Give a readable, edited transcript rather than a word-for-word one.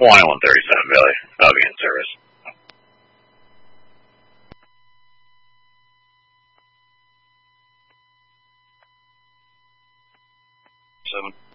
Hawaii 137, Billy. I'll be in service. 7.